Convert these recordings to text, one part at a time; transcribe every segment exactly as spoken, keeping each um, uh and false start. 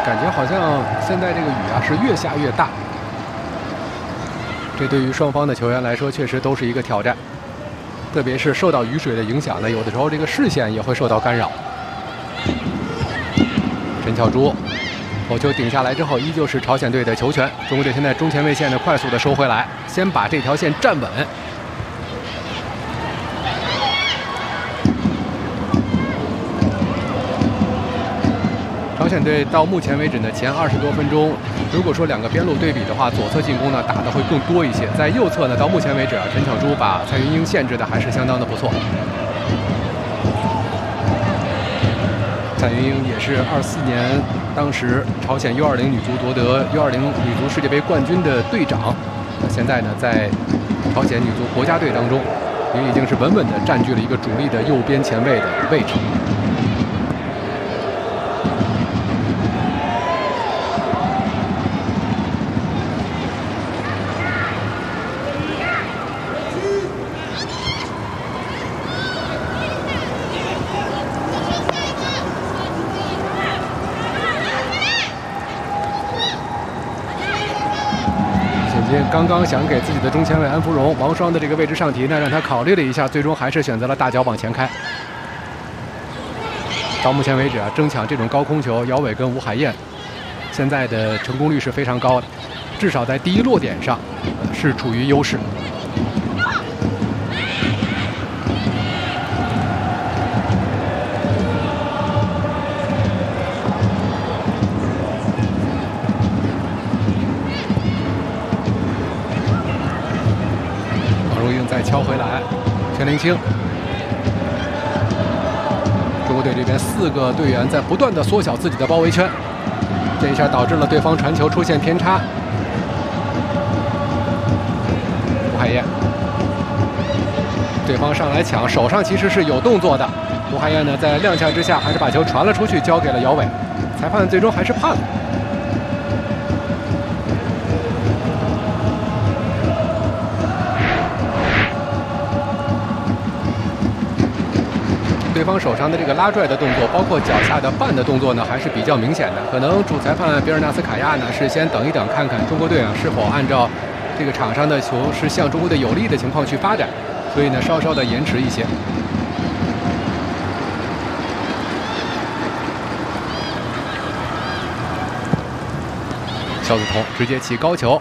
感觉好像现在这个雨啊是越下越大，这对于双方的球员来说确实都是一个挑战，特别是受到雨水的影响呢，有的时候这个视线也会受到干扰。陈巧珠头球顶下来之后，依旧是朝鲜队的球权。中国队现在中前卫线呢快速的收回来，先把这条线站稳。朝鲜队到目前为止呢，前二十多分钟，如果说两个边路对比的话，左侧进攻呢打的会更多一些。在右侧呢，到目前为止啊，陈巧珠把蔡云英限制的还是相当的不错。蔡云英也是二四年当时朝鲜 U 二零 女足夺得 U 二零 女足世界杯冠军的队长，现在呢在朝鲜女足国家队当中，也已经是稳稳的占据了一个主力的右边前卫的位置。刚刚想给自己的中前卫安福荣、王霜的这个位置上提呢，让他考虑了一下，最终还是选择了大脚往前开。到目前为止啊，争抢这种高空球，姚伟跟吴海燕现在的成功率是非常高的，至少在第一落点上、呃、是处于优势。再敲回来，全林清。中国队这边四个队员在不断的缩小自己的包围圈，这一下导致了对方传球出现偏差。吴海燕，对方上来抢，手上其实是有动作的。吴海燕呢，在踉跄之下，还是把球传了出去，交给了姚伟。裁判最终还是判了。对方手上的这个拉拽的动作，包括脚下的绊的动作呢，还是比较明显的。可能主裁判比尔纳斯卡亚呢是先等一等，看看中国队啊是否按照这个场上的球是向中国队有利的情况去发展，所以呢稍稍的延迟一些。肖子彤直接起高球。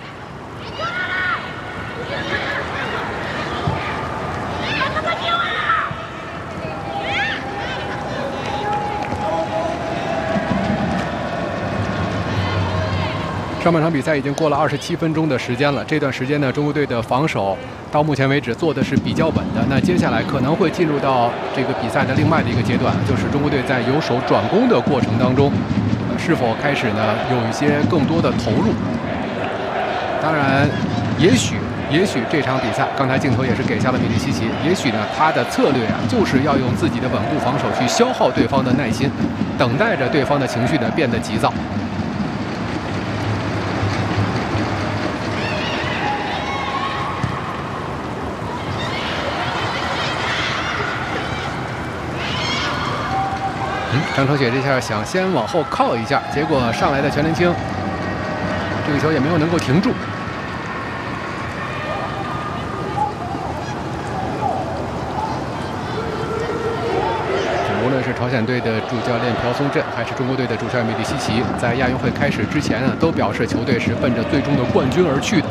上半场比赛已经过了二十七分钟的时间了，这段时间呢，中国队的防守到目前为止做的是比较稳的。那接下来可能会进入到这个比赛的另外的一个阶段，就是中国队在由守转攻的过程当中，呃、是否开始呢有一些更多的投入？当然，也许也许这场比赛，刚才镜头也是给下了米利西奇，也许呢他的策略啊，就是要用自己的稳固防守去消耗对方的耐心，等待着对方的情绪呢变得急躁。张成雪这下想先往后靠一下，结果上来的全林清这个球也没有能够停住。无论是朝鲜队的主教练朴松镇，还是中国队的主帅米利西奇，在亚运会开始之前啊，都表示球队是奔着最终的冠军而去的。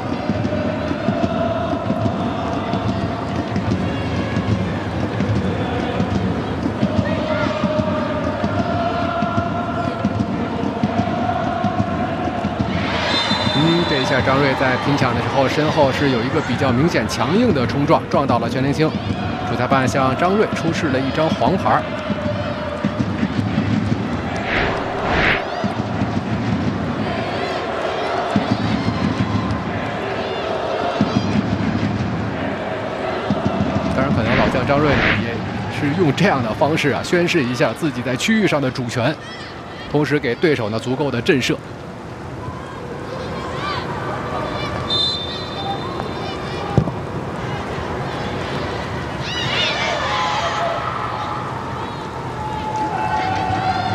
这一下张睿在拼抢的时候，身后是有一个比较明显强硬的冲撞，撞到了全林清。主裁判向张睿出示了一张黄牌。当然，可能老将张睿也是用这样的方式啊，宣示一下自己在区域上的主权，同时给对手呢足够的震慑。